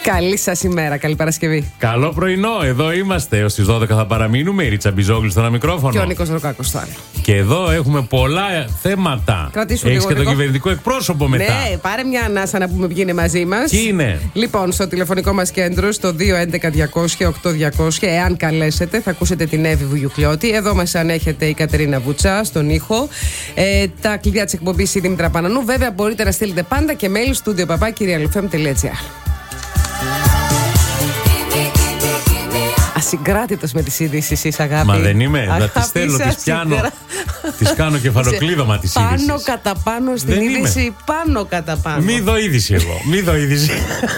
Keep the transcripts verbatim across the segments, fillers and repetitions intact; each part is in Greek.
Καλή σας ημέρα, καλή Παρασκευή. Καλό πρωινό, εδώ είμαστε. Έως τις δώδεκα θα παραμείνουμε. Η Ρίτσα Μπιζόγλου στο ένα μικρόφωνο. Και ο Νίκος Ροκάκος στο άλλο. Και εδώ έχουμε πολλά θέματα. Κρατήσου Έχεις λίγο, και τον Νίκο. κυβερνητικό εκπρόσωπο μετά. Ναι, πάρε μια ανάσα να πούμε ποιοι είναι μαζί μας. Ποιοι είναι? Λοιπόν, στο τηλεφωνικό μας κέντρο, στο δύο έντεκα διακόσια οκτώ διακόσια, εάν καλέσετε, θα ακούσετε την Εύη Βουγιουκλιώτη. Εδώ μας ανέχεται η Κατερίνα Βουτσά στον ήχο. Ε, τα κλειδιά της εκπομπής η Δήμητρα Πανανού. Βέβαια, μπορείτε να στείλετε πάντα και mail studio παπά κυριαλεφέμ τελεία τζι άρ. Ασυγκράτητος με τις ειδήσεις είσαι, αγάπη. Μα δεν είμαι, Αγάπη, θα τις στέλνω, είσαι τις πιάνω. ασυγκρα- Τις κάνω κεφαλοκλείδωμα τις είδησης. Πάνω κατά πάνω στην Δεν είδηση, είμαι. πάνω κατά πάνω. Μη δω είδηση εγώ. Μη δω είδηση.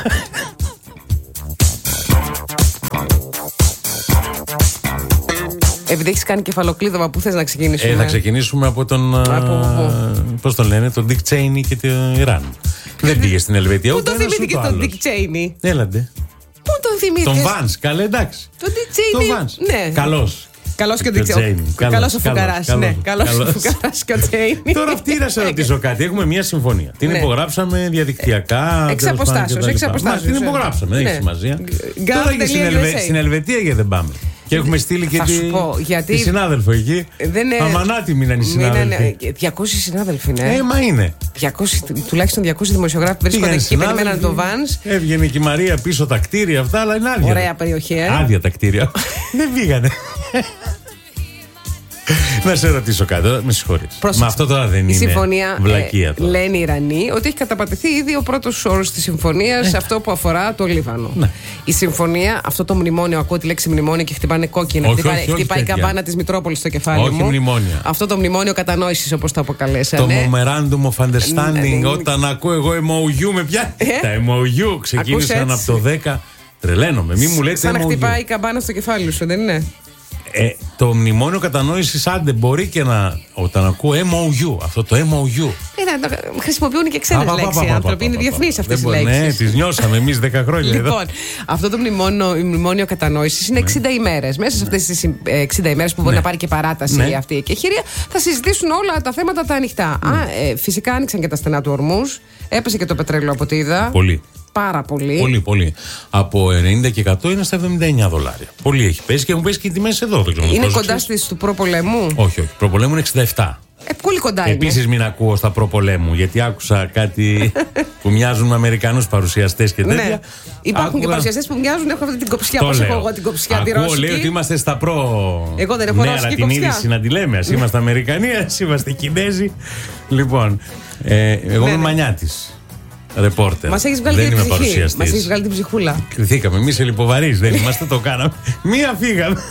Επειδή έχεις κάνει κεφαλοκλείδωμα, πού θες να ξεκινήσουμε? Ε, θα ξεκινήσουμε από τον. Από Πώς τον λένε, τον Dick Cheney και το Ιράν. Δεν πήγε στην Ελβετία. Πού ούτε τον ένας, θυμήθηκε ούτε τον άλλος. Dick Cheney? Έλαντε. Πού τον θυμήθηκε? Τον Vance, καλέ, εντάξει. Τον Dick Cheney. Τον Vance. Ναι. Καλός. Καλός και ο Και Dick ο Cheney. Cheney. Καλός, Καλός ο καλός, Φουκαράς. καλός. Ναι, καλός ο Καλός. Φουκαράς και ο Cheney. Τώρα αυτή να σε ρωτήσω κάτι. Έχουμε μια συμφωνία. Την Ναι. υπογράψαμε διαδικτυακά. Εξ τέλος πάντων, αποστάσεως, και εξ τα λοιπά. αποστάσεως, Μα την ε. υπογράψαμε, δεν Ναι. έχει σημασία. Γκ- Τώρα και στην, γκάλ τελεία Ελβε... γιου ες έι. στην Ελβετία γιατί δεν πάμε. Και έχουμε στείλει και Θα τη... σου πω, γιατί- τη συνάδελφο εκεί. Δεν είναι- Αμανάτι μείναν οι συνάδελφοι. Μείνανε διακόσιοι συνάδελφοι, ναι. Ε, μα είναι. διακόσιοι, τουλάχιστον διακόσιοι δημοσιογράφοι βρίσκονται Πήγαν εκεί και περιμέναν συνάδελφοι, το Vans. Έβγαινε και η Μαρία πίσω τα κτίρια αυτά, αλλά είναι άδεια. Ωραία περιοχή, ε. Άδεια τα κτίρια. Δεν πήγανε. Να σε ρωτήσω κάτι, με συγχωρείς. Πρόσεξε. Μα αυτό τώρα δεν Η είναι συμφωνία, βλακεία ε, τώρα. λένε οι Ιρανοί ότι έχει καταπατηθεί ήδη ο πρώτος όρος της συμφωνίας, αυτό που αφορά το Λίβανο. Ναι. Η συμφωνία, αυτό το μνημόνιο, ακούω τη λέξη μνημόνιο και χτυπάνε κόκκινα. Όχι, χτυπάει όχι, όχι χτυπάει η τέτοια. καμπάνα της Μητρόπολης στο κεφάλι Όχι μου. μνημόνια. Αυτό το μνημόνιο κατανόησης, όπως το αποκαλέσανε. Το Memorandum of Understanding, Ναι, όταν ακούω εγώ εμ ο γιου με πια. Ε? Τα εμ ο γιου ξεκίνησαν Ακούς από έτσι. το δέκα. Τρελαίνομαι, μη μου λέτε Σαν να εμ ο γιου. χτυπάει η καμπάνα στο κεφάλι σου, δεν είναι? Ε, το μνημόνιο κατανόησης άντε μπορεί και να. Όταν ακούω εμ ο γιου, αυτό το εμ ο γιου. Ε, να- χρησιμοποιούν και ξένες Α, πα, πα, λέξεις πα, οι πα, άνθρωποι, πα, είναι πα, διεθνείς πα. αυτές οι Δεν μπορεί, λέξεις. Ναι, τις νιώσαμε εμείς δέκα χρόνια εδώ. Λοιπόν, αυτό το μνημόνιο, η μνημόνιο κατανόησης είναι εξήντα ημέρες. Μέσα σε αυτές τις εξήντα ημέρες που μπορεί Ναι. να πάρει και παράταση Ναι. αυτή η εκεχηρία, θα συζητήσουν όλα τα θέματα τα ανοιχτά. Α, ε, φυσικά άνοιξαν και τα στενά του Ορμούς. Έπεσε και το πετρέλαιο από ό,τι είδα. Πολύ. Πάρα πολύ. Πολύ, πολύ. Από ενενήντα και εκατό είναι στα εβδομήντα εννέα δολάρια. Πολύ έχει πέσει και έχουν πέσει και οι τιμές εδώ. Δεν ξέρω, Είναι πρόσεξες. κοντά στις του προπολέμου. Όχι, όχι. Προπολέμου είναι εξήντα επτά. Ε, πολύ κοντά είναι. Επίσης μην ακούω στα προπολέμου, γιατί άκουσα κάτι που μοιάζουν με Αμερικανούς παρουσιαστές και τέτοια. Ναι. Υπάρχουν και Άκουγα- παρουσιαστές που μοιάζουν, έχω αυτή την κοψιά. Το Πώς έχω λέω. εγώ την κοψιά, τη Ακούω, ρώσικη. λέει ότι είμαστε στα προ. Εγώ δεν έχω ναι, ρώσικη αλλά την κοψιά. είδηση να τη λέμε. Ας είμαστε Αμερικανοί, ας είμαστε Κινέζοι. Λοιπόν, ε, εγώ Ναι, είμαι ναι. μανιάτης. Ρεπόρτερ. Μας έχεις βγάλει δεν την είμαι ψυχή. παρουσιαστής. Μας έχεις βγάλει την ψυχούλα. Κρυθήκαμε. Εμείς σε λιποβαρείς δεν είμαστε, το κάναμε. Μία φύγαμε.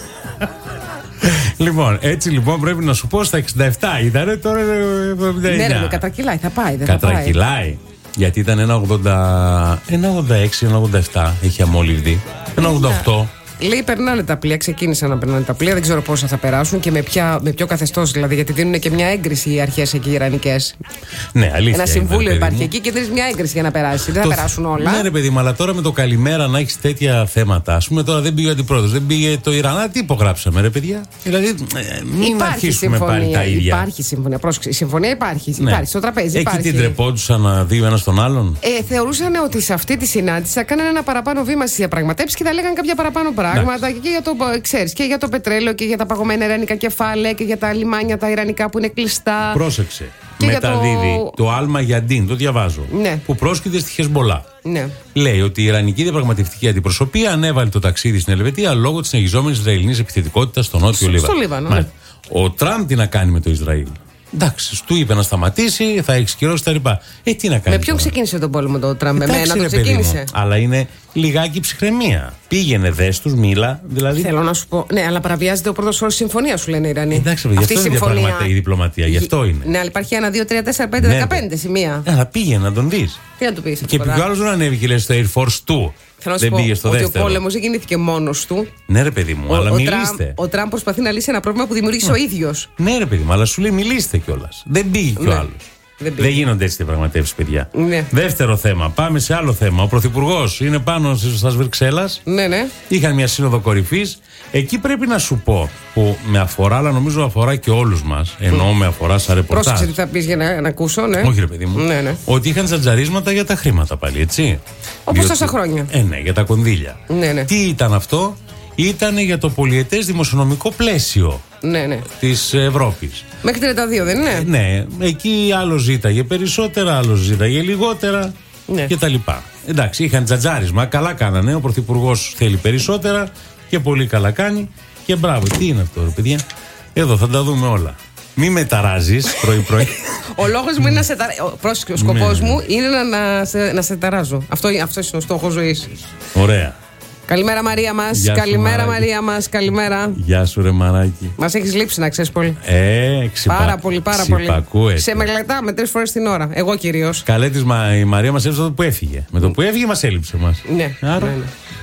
Λοιπόν, έτσι λοιπόν πρέπει να σου πω στα εξήντα επτά ήταν, τώρα είναι εβδομήντα εννέα. Ναι, ρε, με κατρακυλάει, θα πάει. Δεν θα πάει. Κατρακυλάει. Γιατί ήταν ένα ογδόντα, ένα ογδόντα έξι, ένα ογδόντα επτά έχει αμόλυβδη. Ένα ογδόντα οκτώ. Λέει περνάνε τα πλοία, ξεκίνησαν να περνάνε τα πλοία. Δεν ξέρω πόσα θα περάσουν και με, ποια, με ποιο καθεστώς δηλαδή. Γιατί δίνουν και μια έγκριση οι αρχές εκεί οι ιρανικές. Ναι, αλήθεια. Ένα είναι, συμβούλιο παιδί υπάρχει μου. εκεί και δίνει μια έγκριση για να περάσει. Δεν θα Το- περάσουν όλα. Ναι, ρε παιδί μου, αλλά τώρα με το καλημέρα να έχει τέτοια θέματα. Α πούμε τώρα δεν πήγε ο αντιπρόεδρος, δεν πήγε το Ιράν. Α, τι υπογράψαμε, ρε παιδιά. Δηλαδή, ε, μην Υπάρχει αρχίσουμε συμφωνία. πάλι τα ίδια. Υπάρχει συμφωνία. Πρόσεξε. Η συμφωνία υπάρχει. Ναι. Υπάρχει στο τραπέζι. Εκεί υπάρχει. την τρεπόντουσαν να δει ο ένα τον άλλον. Ε, θεωρούσαν ότι σε αυτή τη συνάντηση θα κάνανε ένα παραπάνω βήμα στι διαπραγματεύσει και θα λέγανε κάποια παραπάνω πράγματα και για, το, ξέρεις, και για το πετρέλαιο και για τα παγωμένα ιρανικά κεφάλαια και για τα λιμάνια τα ιρανικά που είναι κλειστά. Πρόσεξε. Και για Μεταδίδει το- το Άλμα Γιαντίν, το διαβάζω. Ναι. Που πρόσκειται στη Χεσμολά. Ναι. Λέει ότι η Ιρανική διαπραγματευτική αντιπροσωπεία ανέβαλε το ταξίδι στην Ελβετία λόγω τη συνεχιζόμενη Ισραηλινής επιθετικότητας στο νότιο Στο- Λίβανο. στο Λίβανο, Μάλιστα. Ο Τραμπ τι να κάνει με το Ισραήλ. Εντάξει, του είπε να σταματήσει, θα έχει κυρώσει τα λοιπά. Ε, τι να κάνει. Με ποιον τώρα. ξεκίνησε τον πόλεμο το Τραμπ? Με Εντάξει, μένα το ρε παιδί μου, ξεκίνησε. αλλά είναι λιγάκι ψυχραιμία. Πήγαινε, δες τους, μίλα. Δηλαδή. Θέλω να σου πω. Ναι, αλλά παραβιάζεται ο πρώτο όρο συμφωνία, σου λένε οι Ιρανοί. Εντάξει, γι' αυτό είναι διαπραγματε- η διπλωματία, γι' αυτό είναι. Ναι, αλλά υπάρχει ένα, δύο, τρία, τέσσερα, πέντε, Ναι, δεκαπέντε σημεία. Αλλά πήγαινε να τον δει. Τι να του πει. Και ποιο άλλο δεν ανέβηκε και λέει στο Air Force του. Θέλω να σου Δεν πω πήγε στο ότι δεύτερο. ο πόλεμο δεν γεννήθηκε μόνο του. Ναι, ρε παιδί μου, αλλά ο, μιλήστε. Τραμπ, ο Τραμπ προσπαθεί να λύσει ένα πρόβλημα που δημιούργησε ο ίδιο. Ναι, ρε παιδί μου, αλλά σου λέει μιλήστε κιόλα. Δεν πήγε κι ο Ναι. άλλο. Δεν Δεν, πήγε. γίνονται έτσι διαπραγματεύσει, παιδιά. Ναι. Δεύτερο θέμα. Πάμε σε άλλο θέμα. Ο Πρωθυπουργό είναι πάνω στα Βρυξέλλα. Ναι, ναι. Είχαν μια σύνοδο κορυφής. Εκεί πρέπει να σου πω, που με αφορά, αλλά νομίζω αφορά και όλους μας, εννοώ με αφορά σαν ρεπορτάζ. Πρόσεξε τι θα πει για να, να ακούσω, ναι. Όχι, ρε παιδί μου. Ναι, ναι. Ότι είχαν τζατζαρίσματα για τα χρήματα πάλι, έτσι. Όπως τόσα χρόνια. Ε, ναι, για τα κονδύλια. Ναι, ναι. Τι ήταν αυτό? Ήτανε για το πολυετές δημοσιονομικό πλαίσιο, ναι, ναι, της Ευρώπης. Μέχρι τριάντα δύο δεν είναι? Ναι, εκεί άλλο ζήταγε περισσότερα, άλλο ζήταγε λιγότερα, ναι, και τα λοιπά. Εντάξει, είχαν τζατζάρισμα, καλά κάνανε. Ο Πρωθυπουργός θέλει περισσότερα και πολύ καλά κάνει. Και μπράβο, τι είναι αυτό, ρε παιδιά? Εδώ θα τα δούμε όλα. Μη με ταράζεις πρωί-πρωί. Ο λόγος μου είναι να σε ταράζω. Πρόσεχε, ο σκοπός μου είναι να, να, σε, να σε ταράζω. Αυτό, αυτό είναι ο στόχος ζωής. Ωραία. Καλημέρα Μαρία μας. Καλημέρα Μαρία μας. Καλημέρα. Γεια σου ρε μαράκι. Μας έχεις λείψει να ξέρεις πολύ. Ε, ξυπα... Πάρα πολύ, πάρα ξυπακούεται. πολύ. Σε μελετάμε τρεις φορές την ώρα. Εγώ κυρίως. Καλέ της, μα, η Μαρία μας έλειψε το που έφυγε. Με το που έφυγε μας έλειψε μας. Ναι. Άρα... ναι, ναι.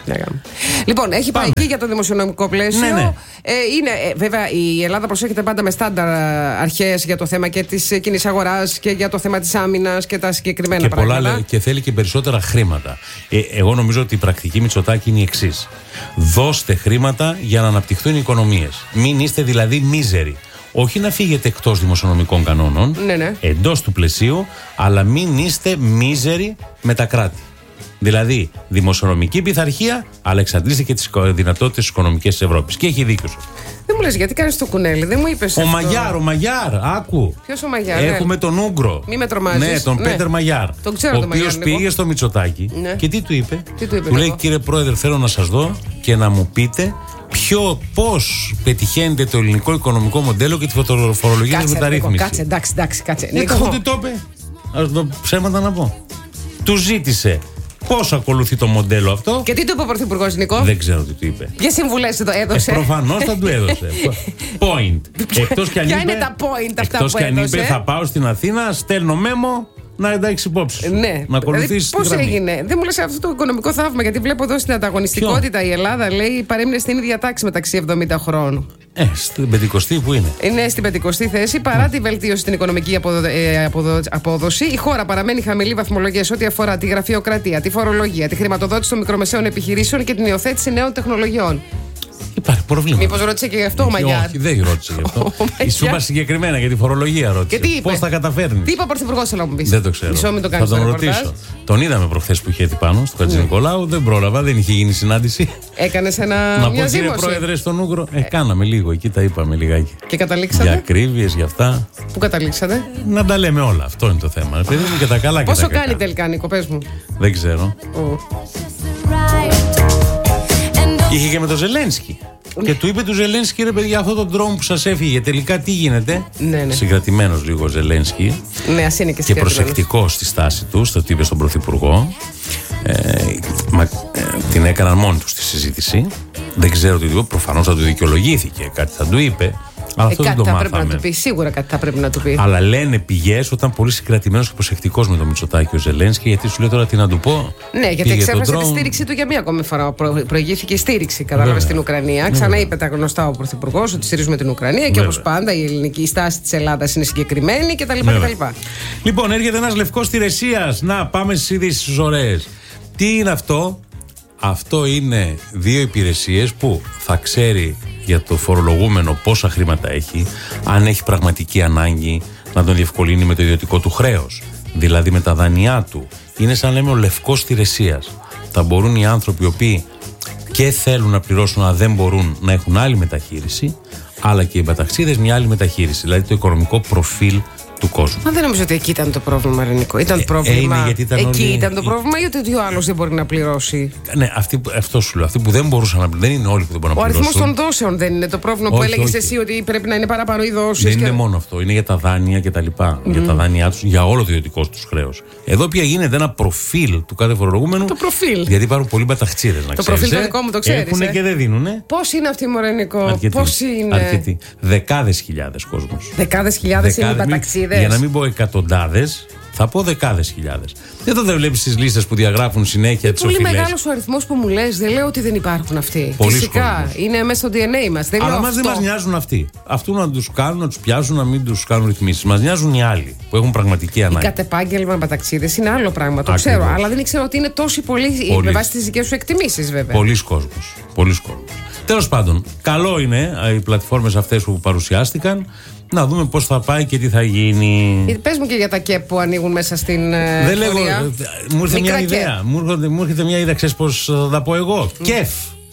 Λοιπόν, έχει πάει εκεί για το δημοσιονομικό πλαίσιο. Ναι, ναι. Ε, είναι, ε, βέβαια, η Ελλάδα προσέχεται πάντα με στάνταρ αρχές για το θέμα και της κοινής αγοράς και για το θέμα της άμυνας και τα συγκεκριμένα και πράγματα. Πολλά, και θέλει και περισσότερα χρήματα. Ε, εγώ νομίζω ότι η πρακτική Μητσοτάκη είναι η εξής. Δώστε χρήματα για να αναπτυχθούν οι οικονομίες. Μην είστε δηλαδή μίζεροι. Όχι να φύγετε εκτός δημοσιονομικών κανόνων, ναι, ναι, εντός του πλαισίου, αλλά μην είστε μίζεροι με τα κράτη. Δηλαδή, δημοσιονομική πειθαρχία, αλλά εξαντλήστε και τις δυνατότητες οικονομικές της Ευρώπης. Και έχει δίκιο σου. Δεν μου λες γιατί κάνεις το κουνέλι, δεν μου είπες. Ο αυτό. Μαγιάρ, ο Μαγιάρ, άκου. Ποιος ο Μαγιάρ? Έχουμε ναι. τον Ούγκρο. Μη με τρομάζεις. Ναι, τον ναι. Πέτερ Μαγιάρ. Τον ξέρω, ο οποίος πήγε στο Μητσοτάκη, ναι, και τι του είπε? Τι του είπε? Του λέει, κύριε Πρόεδρε, θέλω να σας δω και να μου πείτε ποιο, πώς πετυχαίνεται το ελληνικό οικονομικό μοντέλο και τη φορολογική μεταρρύθμιση. Κάτσε, εντάξει, εντάξει, κάτσε. Δεν το τι το είπε. Ας το ψέματα να πω. Του ζήτησε πώς ακολουθεί το μοντέλο αυτό. Και τι του είπε ο Πρωθυπουργός, Νικό? Δεν ξέρω τι του είπε. Ποιες συμβουλές του έδωσε? Ε, προφανώς θα του έδωσε. Point. Εκτός κι αν ποια είπε, είναι τα point αυτά εκτός που κι αν έδωσε? είπε, θα πάω στην Αθήνα, στέλνω μέμο να εντάξει υπόψη σου. Ναι. Να ακολουθήσεις δηλαδή, πώς έγινε? Δεν μου λες αυτό το οικονομικό θαύμα, γιατί βλέπω εδώ στην ανταγωνιστικότητα. Ποιο? Η Ελλάδα λέει παρέμεινε στην ίδια τάξη μεταξύ εβδομήντα χρόνων. Ε, στην πεντηκοστή που είναι. Είναι στην πεντηκοστή θέση. Παρά mm. τη βελτίωση στην οικονομική αποδο... ε, αποδο... απόδοση, η χώρα παραμένει χαμηλή βαθμολογία σε ό,τι αφορά τη γραφειοκρατία, τη φορολογία, τη χρηματοδότηση των μικρομεσαίων επιχειρήσεων και την υιοθέτηση νέων τεχνολογιών. Υπάρχει πρόβλημα. Μήπως ρώτησε και γι' αυτό ο Μαγιάρ? Όχι, δεν ρώτησε γι' αυτό. Σου είπα συγκεκριμένα για τη φορολογία ρώτησε. Πώς θα καταφέρνει? Τι είπε ο Πρωθυπουργός, θέλω να μου πεις? Δεν το ξέρω. Μισό, μην το θα τον ρωτήσω. Τον είδαμε προχθές που είχε έρθει πάνω στο Χατζηνικολάου. Δεν πρόλαβα, δεν είχε γίνει συνάντηση. Έκανες ένα. Να πω, κύριε Πρόεδρε, στον Ούγκρο. Ε, κάναμε λίγο εκεί, τα είπαμε λιγάκι. Και καταλήξατε? Για ακρίβειες, για αυτά. Πού καταλήξατε? Να τα λέμε όλα. Αυτό είναι το θέμα. Παιδί μου, και τα καλά και τα κακά. Πόσο κάνει τελικά, Νίκο, πες μου? Δεν ξέρω. Είχε και με τον Ζελένσκι. Και του είπε του Ζελένσκι, ρε παιδιά, αυτό το drone που σας έφυγε, τελικά τι γίνεται? Ναι, ναι. Συγκρατημένος λίγο ο Ζελένσκι. Ναι, ας είναι και, και προσεκτικός στη στάση του, στο τι είπε στον Πρωθυπουργό. Ε, μα, ε, την έκαναν μόνοι τους τη συζήτηση. Δεν ξέρω τι του είπε. Προφανώς θα του δικαιολογήθηκε. Κάτι θα του είπε. Αλλά ε, αυτό κάτι δεν το θα μάθαμε. πρέπει να του πει. Σίγουρα κάτι θα πρέπει να του πει. Αλλά λένε πηγές όταν πολύ συγκρατημένος και προσεκτικός με τον Μητσοτάκη ο Ζελένσκι, γιατί σου λέει τώρα τι να του πω. Ναι, γιατί εξέφρασε τη στήριξή του για μία ακόμη φορά. Προ, προηγήθηκε η στήριξη, κατάλαβε, στην Ουκρανία. Ξανά είπε τα γνωστά ο Πρωθυπουργός ότι στηρίζουμε την Ουκρανία. Βέβαια. Και όπως πάντα η ελληνική στάση της Ελλάδας είναι συγκεκριμένη κτλ. Λοιπόν, έρχεται ένας λευκός τηρεσίας. Να πάμε στις ειδήσεις ωραίες. Τι είναι αυτό? Αυτό είναι δύο υπηρεσίες που θα ξέρει για το φορολογούμενο πόσα χρήματα έχει, αν έχει πραγματική ανάγκη να τον διευκολύνει με το ιδιωτικό του χρέος, δηλαδή με τα δάνειά του. Είναι σαν λέμε ο λευκός τηρεσίας. Θα μπορούν οι άνθρωποι οι οποίοι και θέλουν να πληρώσουν αλλά δεν μπορούν να έχουν άλλη μεταχείριση, αλλά και οι μπαταξίδες μια άλλη μεταχείριση, δηλαδή το οικονομικό προφίλ του κόσμου. Μα δεν νομίζω ότι εκεί ήταν το πρόβλημα, Ρενικό. Ήταν ε, πρόβλημα. Ε, ήταν εκεί όλοι... ήταν το πρόβλημα, ή ότι ο άλλος δεν μπορεί να πληρώσει? Ναι, αυτοί, αυτό σου λέω. Αυτοί που δεν μπορούσαν να πληρώσουν. Δεν είναι όλοι που δεν μπορούν να πληρώσουν. Ο αριθμός των δόσεων δεν είναι το πρόβλημα που έλεγες εσύ, ότι πρέπει να είναι παραπάνω οι δόσεις? Δεν και... είναι μόνο αυτό. Είναι για τα δάνεια και τα λοιπά. Mm. Για τα δάνειά τους, για όλο το ιδιωτικό τους χρέος. Εδώ πια γίνεται ένα προφίλ του κάθε φορολογούμενου. Το προφίλ. Γιατί υπάρχουν πολλοί μπαταχτσίδες, να το ξέρεις. Το προφίλ το δικό μου το ξέρεις. Έχουνε ε? και δεν δίνουνε. Πώς είναι αυτή, Μωρενικό? Πώς είναι? Αρκετοί. Δεκάδες χιλιάδες κόσμος. Δεκάδες χιλιάδες είναι οι μπαταξίδες. Για να μην πω εκατοντάδες, θα πω δεκάδες χιλιάδες. Εδώ δεν βλέπεις τις λίστες που διαγράφουν συνέχεια τις οφειλές. Πολύ μεγάλος ο αριθμός που μου λες. Δεν λέω ότι δεν υπάρχουν αυτοί. Πολύ Φυσικά κόσμος. Είναι μέσα στο ντι εν έι μας. Δεν Αλλά μας δεν μας νοιάζουν αυτοί. Αυτού να τους κάνουν, να τους πιάσουν, να μην τους κάνουν ρυθμίσεις. Μας νοιάζουν οι άλλοι που έχουν πραγματική ανάγκη. Οι κατ' επάγγελμα μπαταξίδες είναι άλλο πράγμα. Το Ακριβώς. ξέρω. Αλλά δεν ήξερα ότι είναι τόσοι πολλοί με βάση τις δικές σου εκτιμήσεις, βέβαια. Πολλοί κόσμος. Πολλοί κόσμος. Τέλος πάντων, καλό είναι οι πλατφόρμες αυτές που παρουσιάστηκαν Να δούμε πώς θα πάει και τι θα γίνει. Πες μου και για τα ΚΕΠ που ανοίγουν μέσα στην ε, Δεν λέγω, μου ήρθε μια ιδέα. ιδέα. Μου, μου έρχεται μια ιδέα, ξέρεις πώς θα τα πω εγώ. Mm. ΚΕΦ.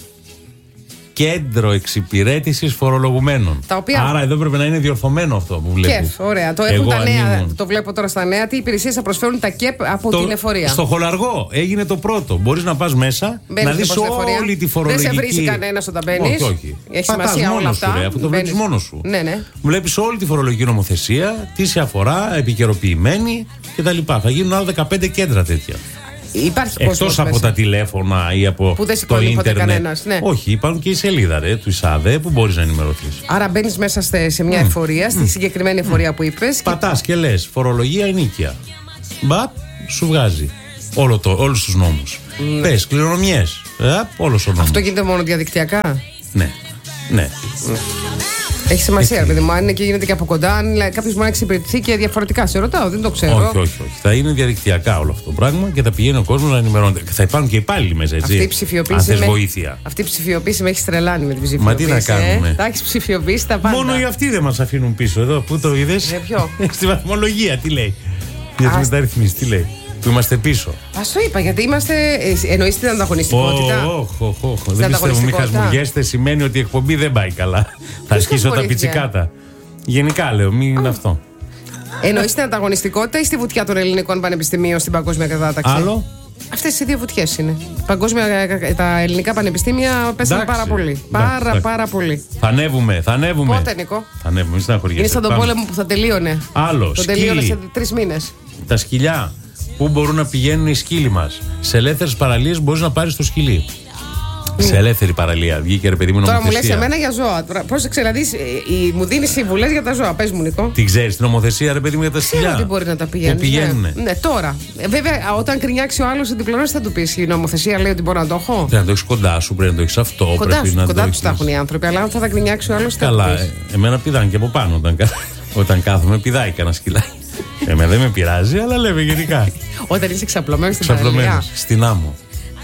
Κέντρο Εξυπηρέτησης Φορολογουμένων. Τα οποία... Άρα εδώ πρέπει να είναι διορθωμένο αυτό που βλέπεις. ΚΕΦ, ωραία. Το έχουν τα νέα. Το βλέπω τώρα στα νέα. Τι υπηρεσίες θα προσφέρουν τα ΚΕΠ από το, την εφορία. Στο Χολαργό έγινε το πρώτο. Μπορείς να πας μέσα, μπαίνεις να δεις όλη τη φορολογική. Δεν σε βρίζει κανένας όταν μπαίνεις. Όχι, όχι. Έχει σημασία όλα αυτά. Σου, ρε, αφού το βλέπεις μόνος σου. Ναι, ναι. Βλέπεις όλη τη φορολογική νομοθεσία, τι σε αφορά, επικαιροποιημένη κτλ. Θα γίνουν άλλα δεκαπέντε κέντρα τέτοια. Υπάρχει εκτός από μέσα. Τα τηλέφωνα ή από που δεν το ίντερνετ. Κανένας, ναι. Όχι, υπάρχουν και η σελίδα ρε, του ΙΣΑΔΕ που μπορείς να ενημερωθείς. Άρα μπαίνεις μέσα σε μια mm. εφορία, στη mm. συγκεκριμένη εφορία mm. που είπες. Πατάς και... και λες φορολογία ενίκεια. Μπαπ, σου βγάζει όλο το, όλους τους νόμους. Mm. Πες κληρονομιές. Ε, όλος ο νόμος. Αυτό γίνεται μόνο διαδικτυακά. Ναι, ναι. Mm. Έχει σημασία, παιδί μου. Αν είναι και γίνεται και από κοντά, αν κάποιο μπορεί να εξυπηρετηθεί και διαφορετικά. Σε ρωτάω, δεν το ξέρω. Όχι, όχι, όχι. Θα είναι διαδικτυακά όλο αυτό το πράγμα και θα πηγαίνει ο κόσμος να ενημερώνεται. Θα υπάρχουν και υπάλληλοι μέσα, έτσι. Αυτή η ψηφιοποίηση. Αν θες βοήθεια. Αυτή η ψηφιοποίηση με έχει τρελάνει με την ψηφιοποίηση. Μα τι να κάνουμε. Ε? Τα έχει ψηφιοποιήσει τα πάντα. Μόνο οι αυτοί δεν μας αφήνουν πίσω εδώ. Πού το είδες. Για ποιο. Στη βαθμολογία, τι λέει. Για τις μεταρρυθμίσεις, τι λέει. Που είμαστε πίσω. Α το είπα, γιατί είμαστε. Εννοείς την ανταγωνιστικότητα. Όχι, όχι, όχι. Δεν πιστεύω, μην χασμουριέστε. Σημαίνει ότι η εκπομπή δεν πάει καλά. Θα ασκήσω τα πιτσικάτα. Γενικά λέω, μην είναι αυτό. Εννοείς την ανταγωνιστικότητα ή στη βουτιά των ελληνικών πανεπιστημίων στην παγκόσμια κατάταξη. Άλλο. Αυτές οι δύο βουτιές είναι. Παγκόσμια, τα ελληνικά πανεπιστήμια πέσανε πάρα πολύ. Εντάξει, πάρα, εντάξει. πάρα πολύ. Θα ανέβουμε, θα ανέβουμε. Πότε, Νικό. Θα ανέβουμε, μην είναι σαν τον πόλεμο που θα τελείωνε. Άλλο. Τον τελείωνε σε τρεις μήνες. Τα σκυλιά. Πού μπορούν να πηγαίνουν οι σκύλοι μας. Σε ελεύθερες παραλίες μπορείς να πάρεις το σκυλί. Mm. Σε ελεύθερη παραλία. Βγήκε ρε παιδί μου νομοθεσία. Τώρα μου λες εμένα για ζώα. Πρόσεξε να δεις, μου δίνει συμβουλές για τα ζώα. Πες μου, Νικό. Τι ξέρεις, την νομοθεσία ρε παιδί μου για τα σκυλιά. Ξέρω ότι μπορεί να τα πηγαίνει. Πού πηγαίνουνε. Ναι, ναι, τώρα. Ε, βέβαια, όταν κρινιάξει ο άλλος διπλανός θα του πεις. Η νομοθεσία λέει ότι μπορώ να το έχω. Πρέπει να το έχεις κοντά σου, πρέπει να το έχεις αυτό. Κοντά, πρέπει σου, να κοντά το τους τα έχουν οι άνθρωποι. Αλλά αν θα τα κρινιάξει ο άλλος. Καλά, ε, εμένα πηδάνε και από πάνω όταν, όταν κάθομαι, πηδάει κανένα σκυλάκι. Εμένα δεν με πειράζει, αλλά λέμε γενικά. Όταν είσαι ξαπλωμένος στην παραλία. Στην άμμο.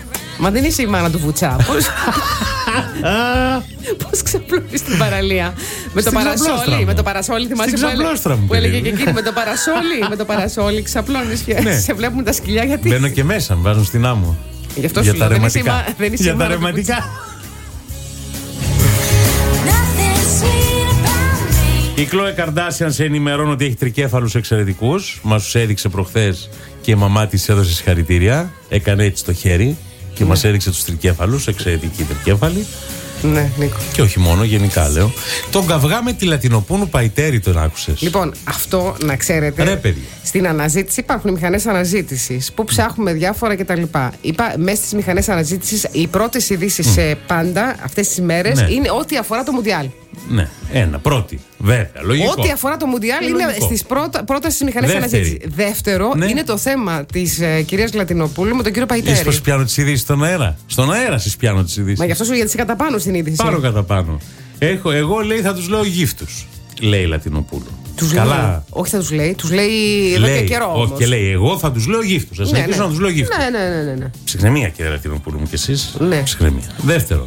Μα δεν είσαι η μάνα του Βουτσά. Πώς, Πώς ξαπλώνεις στην παραλία. Με το παρασόλι. Με το παρασόλι θυμάσαι που, έλεγε, που έλεγε και εκείνη. Με το παρασόλι. Με το παρασόλι ξαπλώνεις. Ναι. Σε βλέπουν τα σκυλιά γιατί. Μπαίνω και μέσα, με βάζουν στην άμμο. Γι' αυτό σου λέω. Δεν είσαι για τα ρευματικά. Η Κλόε Καρντάσιαν σε ενημερώνει ότι έχει τρικέφαλους εξαιρετικούς. Μας τους έδειξε προχθές και η μαμά της έδωσε συγχαρητήρια. Έκανε έτσι το χέρι και ναι. μας έδειξε τους τρικέφαλους. Εξαιρετικοί τρικέφαλοι. Ναι, Νίκο. Και όχι μόνο, γενικά λέω. Τον καυγά με τη Λατινοπούλου Παϊτέρη τον άκουσες. Λοιπόν, αυτό να ξέρετε. Ρε, παιδί. Στην αναζήτηση υπάρχουν μηχανές αναζήτησης που ψάχνουμε διάφορα κτλ. Μέσα στις μηχανές αναζήτησης, οι πρώτες ειδήσεις mm. πάντα αυτές τις μέρες ναι. είναι ό,τι αφορά το Μουντιάλ. Ναι, ένα, πρώτη. Βέβαια, λογικό. Ό,τι αφορά το Μουντιάλ είναι στις πρώτα, πρώτα στις μηχανές αναζήτησης. Δεύτερο ναι. είναι το θέμα της ε, κυρίας Λατινοπούλου με τον κύριο Παϊτέρη. Είσαι πως πιάνω τις ειδήσεις στον αέρα. Στον αέρα στις πιάνω τις ειδήσεις. Μα γι' αυτό σου γιατί είσαι κατά πάνω στην είδηση. Πάρω κατά πάνω. Έχω, εγώ λέει θα τους λέω γύφτους. Λέει η Λατινοπούλου. Τους Καλά. Λέει. Όχι θα τους λέει, τους λέει εδώ λέει, και καιρό. Όχι όμως. Και λέει, εγώ θα τους λέω γύφτους. Ας ναι, ναι. να τους λέω γύφτους. Ναι, ναι, ναι, ναι, ναι. Ψυχραιμία κύριε Λατινοπούλου μου κι εσείς. Ναι. Ψυχραιμία. Δεύτερο.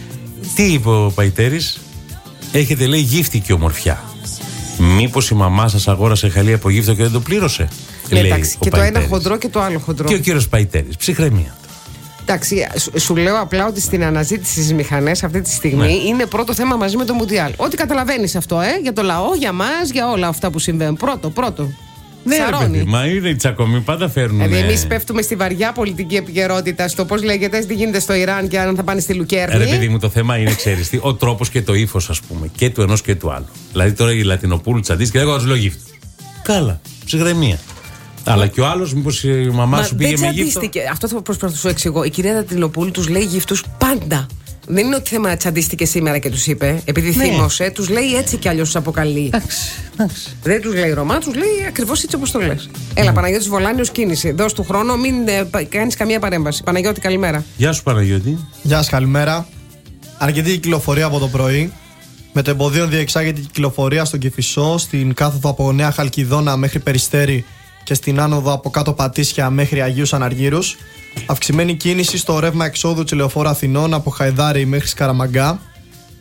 Τι είπε ο Παϊτέρης. Έχετε λέει γύφτικη ομορφιά. Μήπως η μαμά σας αγόρασε χαλί από γύφτο και δεν το πλήρωσε. Ναι, εντάξει, και Παϊτέρης. Το ένα χοντρό και το άλλο χοντρό. Και ο κύριος Παϊτέρης. Ψυχραιμία. Εντάξει, σου, σου λέω απλά ότι στην αναζήτηση στις μηχανές αυτή τη στιγμή ναι. είναι πρώτο θέμα μαζί με το Μουντιάλ. Ό,τι καταλαβαίνεις αυτό, ε, για το λαό, για μας, για όλα αυτά που συμβαίνουν. Πρώτο, πρώτο. Ναι, ρε παιδί, μα είναι οι τσακωμοί, πάντα φέρνουν. Δηλαδή, εμείς πέφτουμε στη βαριά πολιτική επικαιρότητα, στο πώς λέγεται, τι γίνεται στο Ιράν και αν θα πάνε στη Λουκέρνη. Ρε παιδί μου, το θέμα είναι, ξέρεις τι, ο τρόπος και το ύφος, ας πούμε, και του ενός και του άλλου. Δηλαδή, τώρα η Λατινοπούλου τσαντίστηκε και εγώ θα του λέω γύφτου. Καλά, ψυχραιμία. Αλλά και ο άλλος, μήπως η μαμά Μα σου πήγε με γύφτο. Αυτό θα προσπαθώ να σου εξηγώ. Η κυρία Λατινοπούλου τους λέει γύφτους πάντα. Δεν είναι ότι θέμα τσαντίστηκε σήμερα και τους είπε, επειδή ναι. θύμωσε, τους λέει έτσι κι αλλιώς τους αποκαλεί. Εντάξει, εντάξει. Δεν τους λέει Ρωμά, τους λέει ακριβώς έτσι όπως το λες. Έλα, mm. Παναγιώτης Βολάνιος, κίνηση. Δώσ' του χρόνο, μην ε, κάνεις καμία παρέμβαση. Παναγιώτη, καλημέρα. Γεια σου, Παναγιώτη. Γεια σας, καλημέρα. Αρκετή κυκλοφορία από το πρωί. Με το εμποδίο διεξάγεται η κυκλοφορία στον Κηφισό, στην κάθοδο από Νέα Χαλκιδόνα μέχρι Περιστέρι και στην άνοδο από κάτω Πατήσια μέχρι Αγίους Αναργύρους. Αυξημένη κίνηση στο ρεύμα εξόδου της Λεωφόρου Αθηνών από Χαϊδάρη μέχρι Σκαραμαγκά.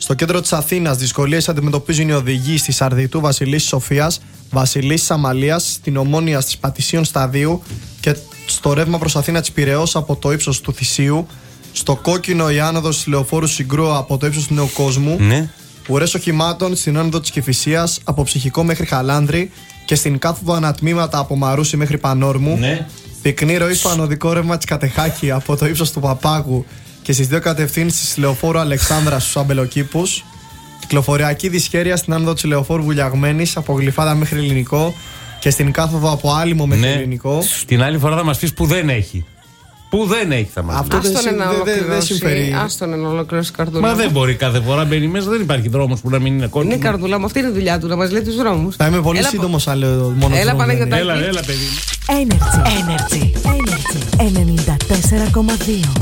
Στο κέντρο της Αθήνας, δυσκολίες αντιμετωπίζουν οι οδηγοί στη Σαρδιτού Βασιλίσσης Σοφίας, Βασιλίσσης Αμαλίας, στην Ομόνια της Πατησίων Σταδίου και στο ρεύμα προς Αθήνα της Πειραιώς από το ύψος του Θησίου. Στο Κόκκινο η άνοδος της Λεωφόρου Συγκρού από το ύψος του Νέου Κόσμου. Ναι. Ουρές οχημάτων στην άνοδο της Κηφισίας από Ψυχικό μέχρι Χαλάνδρη και στην κάθοδο ανατμήματα από Μαρούσι μέχρι Πανόρμου. Ναι. Πυκνή ροή στο ανωδικό ρεύμα της Κατεχάκη από το ύψος του Παπάγου και στις δύο κατευθύνσεις της Λεωφόρου Αλεξάνδρας στους Αμπελοκήπους. Κυκλοφοριακή δυσχέρεια στην άνοδο της Λεωφόρου Βουλιαγμένης από Γλυφάδα μέχρι Ελληνικό και στην κάθοδο από Άλυμο μέχρι Ναι. Ελληνικό. Την άλλη φορά θα μας πεις που δεν έχει. Που δεν έχει θα μας Αυτό πεις. δεν Άστον συ- να δεν- δεν- δεν ολοκληρώσει. συμφέρει. Άστον να ολοκληρώσει καρδούλα. Μα δεν μπορεί κάθε φορά μπαίνει μέσα, δεν υπάρχει δρόμος που να μην είναι κόκκινο. Είναι καρδούλα μου, αυτή είναι η δουλειά του, να μας λέει τους δρόμους. Θα είμαι πολύ Έλα, σύντομος αν λέω μόνο Έλα, τους Παναγιώτα. δρόμους. Έλα, έλα, παιδί μου. Energy. Energy. Energy. ενενήντα τέσσερα κόμμα δύο.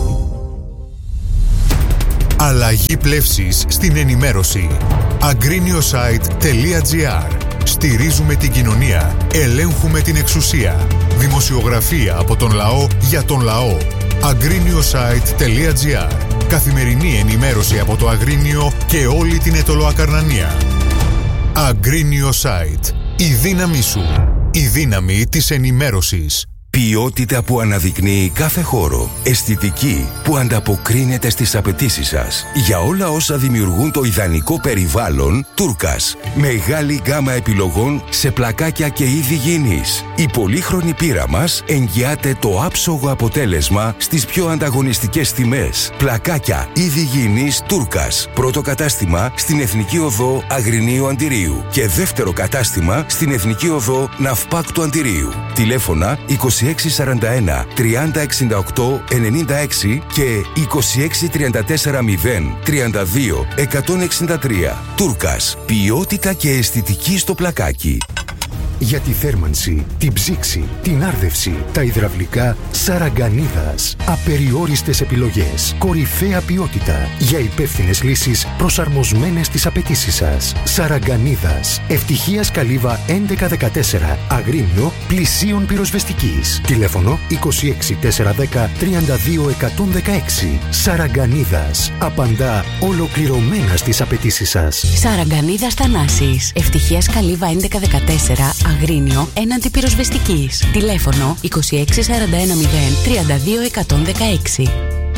Αλλαγή πλεύσης στην ενημέρωση. agrinio-site.gr. Στηρίζουμε την κοινωνία. Ελέγχουμε την εξουσία. Δημοσιογραφία από τον λαό για τον λαό. agrinio-site.gr. Καθημερινή ενημέρωση από το Αγρίνιο και όλη την Αιτωλοακαρνανία. Agrinio Site. Η δύναμή σου. Η δύναμη της ενημέρωσης. Ποιότητα που αναδεικνύει κάθε χώρο. Αισθητική που ανταποκρίνεται στις απαιτήσεις σας. Για όλα όσα δημιουργούν το ιδανικό περιβάλλον, Τούρκας. Μεγάλη γκάμα επιλογών σε πλακάκια και είδη γήινης. Η πολύχρονη πείρα μας εγγυάται το άψογο αποτέλεσμα στις πιο ανταγωνιστικές τιμές. Πλακάκια είδη γήινης Τούρκας. Πρώτο κατάστημα στην Εθνική Οδό Αγρινίου Αντιρίου και δεύτερο κατάστημα στην Εθνική Οδό Ναυπάκτου Αντιρίου. Τηλέφωνα είκοσι έξι σαράντα ένα τριάντα εξήντα οκτώ ενενήντα έξι και είκοσι έξι τριάντα τέσσερα μηδέν τριάντα δύο εκατόν εξήντα τρία. Τούρκας. Ποιότητα και αισθητική στο πλακάκι. Για τη θέρμανση, την ψήξη, την άρδευση, τα υδραυλικά, Σαραγκανίδας. Απεριόριστες επιλογές, κορυφαία ποιότητα για υπεύθυνες λύσεις προσαρμοσμένες στις απαιτήσεις σας. Σαραγκανίδας. Ευτυχίας Καλύβα έντεκα δεκατέσσερα. Αγρίνιο, πλησίων πυροσβεστικής. Τηλέφωνο είκοσι έξι τετρακόσια δέκα τριάντα δύο εκατόν δεκαέξι. Σαραγκανίδας. Απαντά ολοκληρωμένα στις απαιτήσεις σας. Σαραγκανίδας Θανάσης. Ευτυχίας Καλύβα έντεκα δεκατέσσερα. Αγρίνιο έναντι πυροσβεστικής. Τηλέφωνο είκοσι έξι σαράντα ένα μηδέν τριάντα δύο εκατόν δεκαέξι.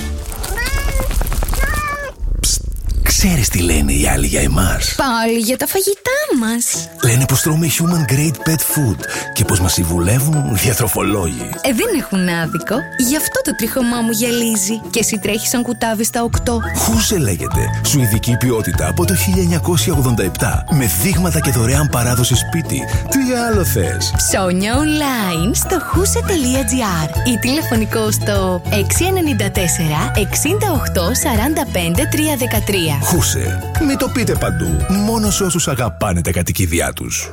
Ξέρεις τι λένε οι άλλοι για εμάς? Πάλι για τα φαγητά μας. Λένε πως τρώμε human grade pet food και πως μας συμβουλεύουν διατροφολόγοι. Ε, δεν έχουν άδικο. Γι' αυτό το τρίχωμά μου γυαλίζει. Και εσύ τρέχεις σαν κουτάβι στα οκτώ. Χούσε λέγεται. Σουηδική ποιότητα από το χίλια εννιακόσια ογδόντα επτά. Με δείγματα και δωρεάν παράδοση σπίτι. Τι άλλο θες? Ψώνια online στο χούσε τελεία τζι άρ ή τηλεφωνικό στο έξι εννιά τέσσερα εξήντα οκτώ σαράντα πέντε τριακόσια δεκατρία. Χούσε. Μην το πείτε παντού. Μόνο σε όσους αγαπάνε τα κατοικίδια τους.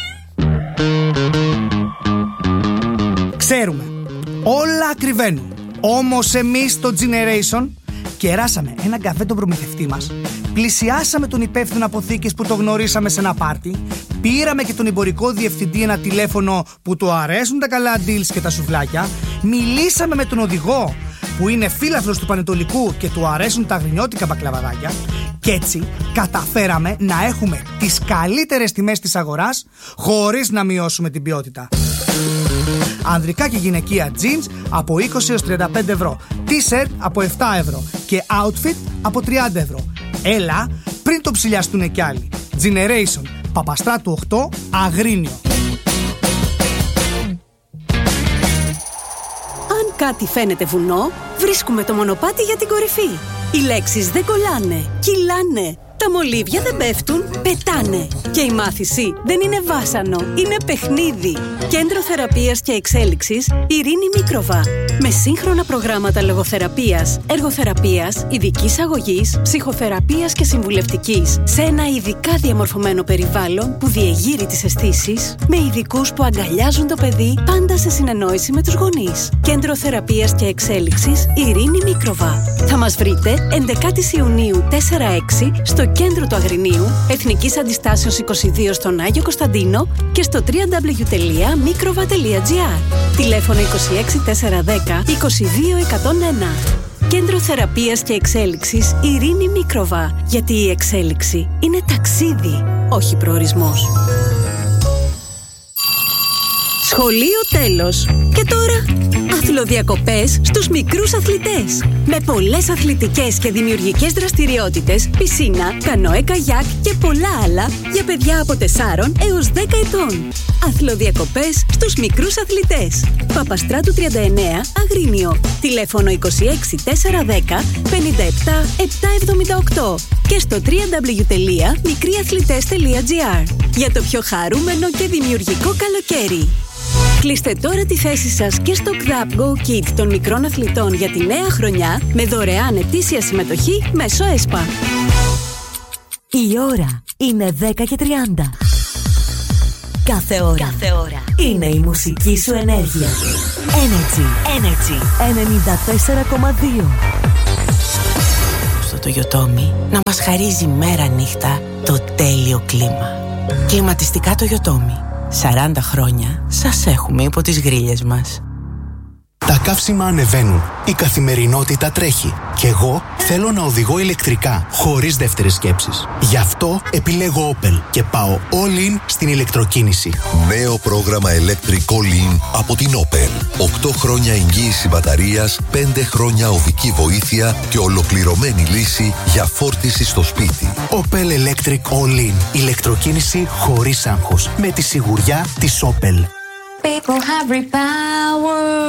Ξέρουμε, όλα ακριβένουν. Όμως εμείς στο Generation κεράσαμε έναν καφέ τον προμηθευτή μας, πλησιάσαμε τον υπεύθυνο αποθήκης που το γνωρίσαμε σε ένα πάρτι, πήραμε και τον εμπορικό διευθυντή ένα τηλέφωνο που του αρέσουν τα καλά deals και τα σουβλάκια, μιλήσαμε με τον οδηγό που είναι φίλαθλος του Πανετολικού και του αρέσουν τα αγρινιώτικα μπακλαβαδάκια και έτσι καταφέραμε να έχουμε τις καλύτερες τιμές της αγοράς χωρίς να μειώσουμε την ποιότητα. Ανδρικά και γυναικεία jeans από είκοσι έως τριάντα πέντε ευρώ, t-shirt από επτά ευρώ και outfit από τριάντα ευρώ. Έλα πριν το ψηλιαστούνε κι άλλοι. Generation, Παπαστράτου οκτώ, Αγρίνιο. Αν κάτι φαίνεται βουνό, βρίσκουμε το μονοπάτι για την κορυφή. Οι λέξεις δεν κολλάνε, κυλάνε. Τα μολύβια δεν πέφτουν, πετάνε. Και η μάθηση δεν είναι βάσανο, είναι παιχνίδι. Κέντρο Θεραπείας και Εξέλιξης Ειρήνη Μίκροβα. Με σύγχρονα προγράμματα λογοθεραπείας, εργοθεραπείας, ειδικής αγωγής, ψυχοθεραπείας και συμβουλευτικής. Σε ένα ειδικά διαμορφωμένο περιβάλλον που διεγείρει τις αισθήσεις, με ειδικούς που αγκαλιάζουν το παιδί πάντα σε συνεννόηση με τους γονείς. Κέντρο Θεραπείας και Εξέλιξης Ειρήνη Μίκροβα. Θα μας βρείτε έντεκα Ιουνίου τέσσερα έξι στο κέντρο του Αγρινίου, Εθνικής Αντιστάσεως είκοσι δύο στον Άγιο Κωνσταντίνο και στο double-u double-u double-u τελεία mikrova τελεία τζι άρ. Τηλέφωνο είκοσι έξι τετρακόσια δέκα είκοσι δύο εκατόν ένα. Κέντρο Θεραπείας και Εξέλιξης Ειρήνη Μίκροβα. Γιατί η εξέλιξη είναι ταξίδι, όχι προορισμός. Σχολείο τέλος. Και τώρα, αθλοδιακοπές στους μικρούς αθλητές. Με πολλές αθλητικές και δημιουργικές δραστηριότητες, πισίνα, κανόε καγιάκ και πολλά άλλα για παιδιά από τεσσάρων έως δέκα ετών. Αθλοδιακοπές στους μικρούς αθλητές. Παπαστράτου τριάντα εννέα, Αγρίνιο. Τηλέφωνο είκοσι έξι τετρακόσια δέκα πενήντα επτά επτακόσια εβδομήντα οκτώ και στο double-u double-u double-u τελεία μικρίαθλητές τελεία τζι άρ για το πιο χαρούμενο και δημιουργικό καλοκαίρι. Κλείστε τώρα τη θέση σας και στο Club Go Kid των μικρών αθλητών για τη νέα χρονιά με δωρεάν ετήσια συμμετοχή μέσω ΕΣΠΑ. Η ώρα είναι δέκα και τριάντα. Κάθε ώρα, Κάθε ώρα είναι η μουσική σου ενέργεια. Energy, Energy ενενήντα τέσσερα κόμμα δύο. Στο Toyotomi να μας χαρίζει μέρα νύχτα το τέλειο κλίμα. Κλιματιστικά Toyotomi. σαράντα χρόνια σας έχουμε υπό τις γρίλες μας. Τα καύσιμα ανεβαίνουν, η καθημερινότητα τρέχει και εγώ θέλω να οδηγώ ηλεκτρικά, χωρίς δεύτερες σκέψεις. Γι' αυτό επιλέγω Opel και πάω all in στην ηλεκτροκίνηση. Νέο πρόγραμμα Electric All In από την Opel. οκτώ χρόνια εγγύηση μπαταρίας, πέντε χρόνια οδική βοήθεια και ολοκληρωμένη λύση για φόρτιση στο σπίτι. Opel Electric All In. Ηλεκτροκίνηση χωρίς άγχος. Με τη σιγουριά της Opel. People have repower.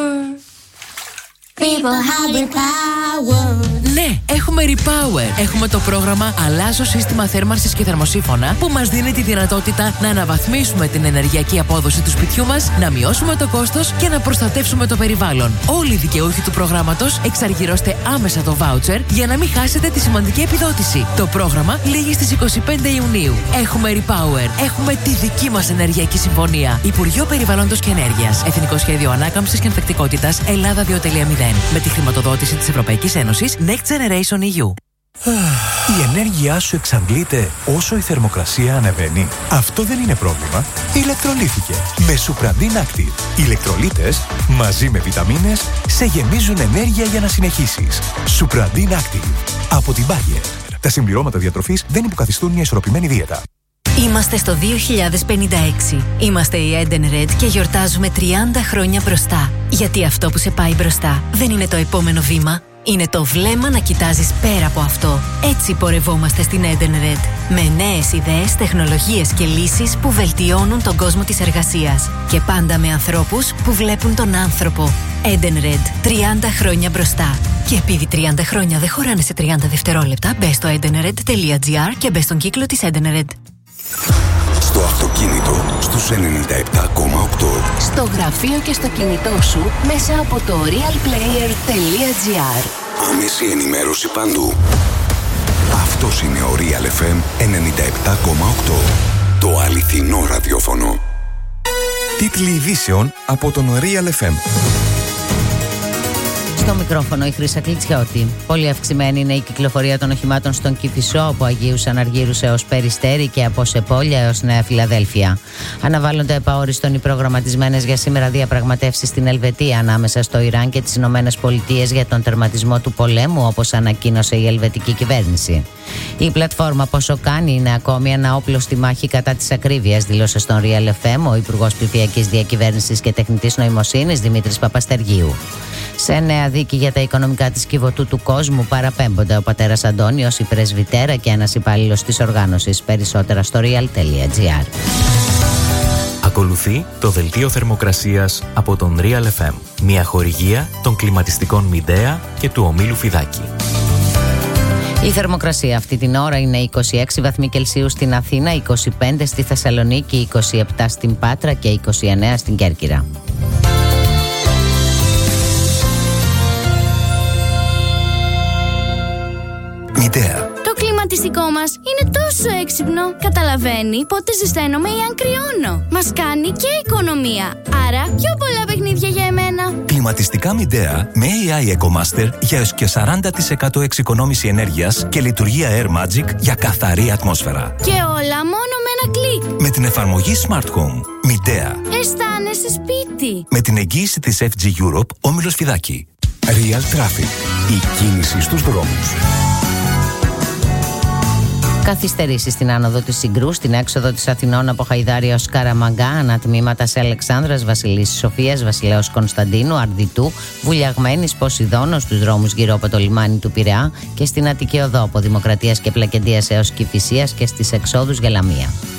People have repower. Ναι, έχουμε Repower. Έχουμε το πρόγραμμα Αλλάζω σύστημα θέρμανσης και θερμοσύφωνα που μας δίνει τη δυνατότητα να αναβαθμίσουμε την ενεργειακή απόδοση του σπιτιού μας, να μειώσουμε το κόστος και να προστατεύσουμε το περιβάλλον. Όλοι οι δικαιούχοι του προγράμματος εξαργυρώστε άμεσα το βάουτσερ για να μην χάσετε τη σημαντική επιδότηση. Το πρόγραμμα λήγει στις είκοσι πέντε Ιουνίου. Έχουμε Repower. Έχουμε τη δική μας ενεργειακή συμφωνία. Υπουργείο Περιβάλλοντος και Ενέργειας. Εθνικό Σχέδιο Ανάκαμψης και Ανθεκτικότητας Ελλάδα δύο κόμμα μηδέν. Με τη χρηματοδότηση της Ευρωπαϊκής Ένωσης Next Generation ι γιου. Η ενέργειά σου εξαντλείται όσο η θερμοκρασία ανεβαίνει. Αυτό δεν είναι πρόβλημα. Ηλεκτρολύθηκε με Supradin Active. Οι ηλεκτρολίτες μαζί με βιταμίνες σε γεμίζουν ενέργεια για να συνεχίσεις. Supradin Active από την Bayer. Τα συμπληρώματα διατροφής δεν υποκαθιστούν μια ισορροπημένη δίαιτα. Είμαστε στο δύο χιλιάδες πενήντα έξι. Είμαστε η Eden Red και γιορτάζουμε τριάντα χρόνια μπροστά. Γιατί αυτό που σε πάει μπροστά δεν είναι το επόμενο βήμα. Είναι το βλέμμα να κοιτάζεις πέρα από αυτό. Έτσι πορευόμαστε στην Eden Red. Με νέες ιδέες, τεχνολογίες και λύσεις που βελτιώνουν τον κόσμο της εργασίας. Και πάντα με ανθρώπους που βλέπουν τον άνθρωπο. Eden Red. τριάντα χρόνια μπροστά. Και επειδή τριάντα χρόνια δεν χωράνε σε τριάντα δευτερόλεπτα, μπες στο edenred τελεία τζι άρ και μπες στον κύκλο της Eden Red. Στο αυτοκίνητο, στους ενενήντα επτά κόμμα οκτώ. Στο γραφείο και στο κινητό σου μέσα από το realplayer τελεία τζι άρ. Άμεση ενημέρωση παντού. Αυτός είναι ο Real εφ εμ ενενήντα επτά κόμμα οκτώ. Το αληθινό ραδιόφωνο. Τίτλοι ειδήσεων από τον Real εφ εμ. Στο μικρόφωνο η Χρύσα Κλιτσιώτη. Πολύ αυξημένη είναι η κυκλοφορία των οχημάτων στον Κηφισό από Αγίους Αναργύρους έως Περιστέρι και από Σεπόλια έως Νέα Φιλαδέλφια. Αναβάλλονται επαόριστον οι προγραμματισμένες για σήμερα διαπραγματεύσεις στην Ελβετία ανάμεσα στο Ιράν και τις Ηνωμένες Πολιτείες για τον τερματισμό του πολέμου, όπως ανακοίνωσε η ελβετική κυβέρνηση. Η πλατφόρμα Πόσο Κάνει είναι ακόμη ένα όπλο στη μάχη κατά της ακρίβειας, δήλωσε στον Real εφ εμ ο Υπουργός Ψηφιακής Διακυβέρνησης και Τεχνητής Νοημοσύνης Δημήτρης Παπαστεργίου. Σε νέα δίκη για τα οικονομικά της Κιβωτού του κόσμου παραπέμπονται ο πατέρας Αντώνιος, η πρεσβυτέρα και ένας υπάλληλος της οργάνωσης. Περισσότερα στο real τελεία τζι άρ. Ακολουθεί το δελτίο θερμοκρασίας από τον Real εφ εμ. Μια χορηγία των κλιματιστικών Midea και του ομίλου Φιδάκη. Η θερμοκρασία αυτή την ώρα είναι είκοσι έξι βαθμοί Κελσίου στην Αθήνα, είκοσι πέντε στη Θεσσαλονίκη, είκοσι επτά στην Πάτρα και είκοσι εννέα στην Κέρκυρα. Midea. Το κλιματιστικό μας είναι τόσο έξυπνο. Καταλαβαίνει πότε ζεσταίνομαι ή αν κρυώνω. Μας κάνει και οικονομία. Άρα πιο πολλά παιχνίδια για εμένα. Κλιματιστικά Midea με έι άι EcoMaster για έως και σαράντα τοις εκατό εξοικονόμηση ενέργειας και λειτουργία Air Magic για καθαρή ατμόσφαιρα. Και όλα μόνο με ένα κλικ. Με την εφαρμογή Smart Home. Midea. Αισθάνεσαι σπίτι. Με την εγγύηση της εφ τζι Europe, όμιλος Φιδάκη. Real Traffic. Η κίνηση στους δρόμους. Καθυστερήσει στην άνοδο της Συγκρού, στην έξοδο της Αθηνών από Χαϊδάρι ως Καραμαγκά, ανατμήματα σε Αλεξάνδρας, Βασιλίσσης Σοφίας, Βασιλέως Κωνσταντίνου, Αρδιτού, Βουλιαγμένης, Ποσειδώνος, στους δρόμους γύρω από το λιμάνι του Πειραιά και στην Αττική Οδό από Δημοκρατίας και Πλακεντίας έως Κηφισίας και στις εξόδους για Λαμία.